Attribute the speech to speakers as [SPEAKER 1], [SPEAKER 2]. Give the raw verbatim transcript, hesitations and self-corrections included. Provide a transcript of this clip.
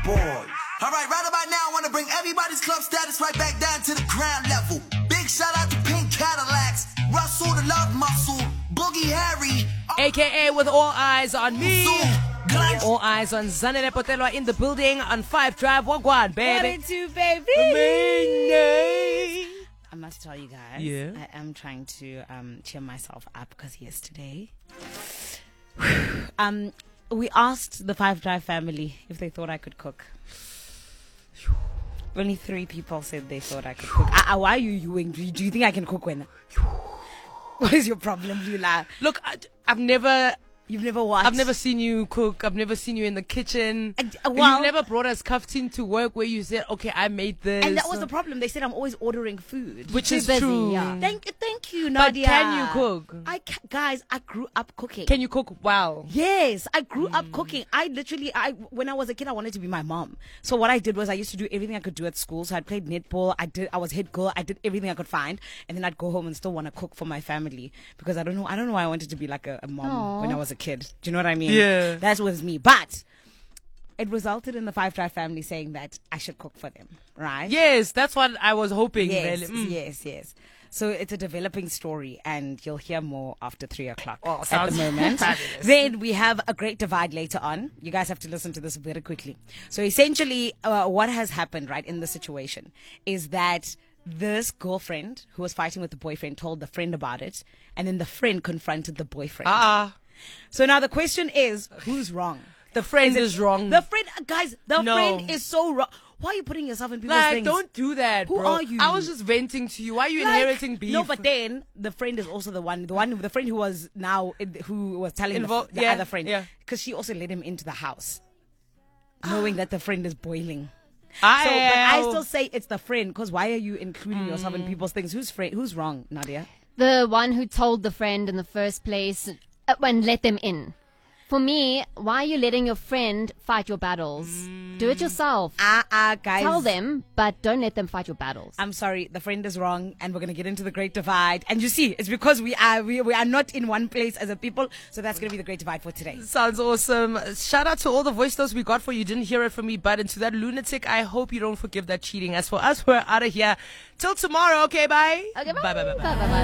[SPEAKER 1] boy. All right, right about now, I want to bring everybody's club status right back down to the ground level. Big shout out to Pink Cadillacs, Russell the Love Muscle, Boogie Harry,
[SPEAKER 2] A K A with all eyes on me. All eyes on Zanele Potelo in the building on five Drive. Wagwan, baby.
[SPEAKER 3] Two, baby.
[SPEAKER 2] Amazing.
[SPEAKER 3] I must tell you guys,
[SPEAKER 2] Yeah.
[SPEAKER 3] I am trying to um, cheer myself up because yesterday, um, we asked the Five Drive family if they thought I could cook. Only three people said they thought I could cook. Uh, uh, why are you doing? Do you, do you think I can cook when? What is your problem, Lula?
[SPEAKER 2] Look, I, I've never...
[SPEAKER 3] You've never watched?
[SPEAKER 2] I've never seen you cook. I've never seen you in the kitchen.
[SPEAKER 3] And, uh, well,
[SPEAKER 2] You've never brought us kaftin to work where you said, okay, I made this.
[SPEAKER 3] And that was the problem. They said I'm always ordering food.
[SPEAKER 2] Which
[SPEAKER 3] Too
[SPEAKER 2] is
[SPEAKER 3] busy,
[SPEAKER 2] true.
[SPEAKER 3] Yeah. Thank you, thank you,
[SPEAKER 2] But
[SPEAKER 3] Nadia.
[SPEAKER 2] can you cook?
[SPEAKER 3] I ca- guys, I grew up cooking.
[SPEAKER 2] Can you cook well?
[SPEAKER 3] Yes, I grew up cooking. I literally, I when I was a kid, I wanted to be my mom. So what I did was I used to do everything I could do at school. So I played netball. I did. I was head girl. I did everything I could find, and then I'd go home and still want to cook for my family because I don't know. I don't know why I wanted to be like a, a mom
[SPEAKER 4] Aww.
[SPEAKER 3] when I was a kid. Do you know what I mean?
[SPEAKER 2] Yeah.
[SPEAKER 3] That was me. But it resulted in the Five Drive family saying that I should cook for them, right?
[SPEAKER 2] Yes, that's what I was hoping.
[SPEAKER 3] Yes,
[SPEAKER 2] really. Mm.
[SPEAKER 3] yes, yes. So it's a developing story, and you'll hear more after three o'clock
[SPEAKER 2] Oh,
[SPEAKER 3] at the
[SPEAKER 2] sounds
[SPEAKER 3] moment.
[SPEAKER 2] fabulous.
[SPEAKER 3] Then we have a great divide later on. You guys have to listen to this very quickly. So essentially, uh, what has happened, right, in this situation is that this girlfriend who was fighting with the boyfriend told the friend about it, and then the friend confronted the boyfriend.
[SPEAKER 2] Ah,
[SPEAKER 3] So now the question is, who's wrong?
[SPEAKER 2] the friend
[SPEAKER 3] Is it-
[SPEAKER 2] is wrong.
[SPEAKER 3] The friend, guys, the
[SPEAKER 2] No.
[SPEAKER 3] friend is so wrong. Why are you putting yourself in people's
[SPEAKER 2] like,
[SPEAKER 3] things?
[SPEAKER 2] don't do that,
[SPEAKER 3] Who
[SPEAKER 2] bro.
[SPEAKER 3] are you?
[SPEAKER 2] I was just venting to you. Why are you
[SPEAKER 3] Like,
[SPEAKER 2] inheriting beef?
[SPEAKER 3] No, but then the friend is also the one, the one, the friend who was now, who was telling
[SPEAKER 2] Invo-
[SPEAKER 3] the, the
[SPEAKER 2] yeah,
[SPEAKER 3] other friend,
[SPEAKER 2] yeah.
[SPEAKER 3] because she also let him into the house, knowing that the friend is boiling.
[SPEAKER 2] I
[SPEAKER 3] So, but I still say it's the friend, because why are you including yourself in people's things? Who's friend? Who's wrong, Nadia?
[SPEAKER 4] The one who told the friend in the first place uh, and let them in. For me, why are you letting your friend fight your battles? Do it yourself.
[SPEAKER 3] Ah, ah, guys.
[SPEAKER 4] Tell them, but don't let them fight your battles.
[SPEAKER 3] I'm sorry, the friend is wrong, and we're gonna get into the great divide. And you see, it's because we are we, we are not in one place as a people, so that's gonna be the great divide for today.
[SPEAKER 2] Sounds awesome. Shout out to all the voice notes we got for you. Didn't hear it from me, but and to that lunatic, I hope you don't forgive that cheating. As for us, we're out of here. Till tomorrow, okay, bye?
[SPEAKER 4] Okay, bye.
[SPEAKER 2] Bye, bye, bye, bye.
[SPEAKER 4] Bye, bye, bye.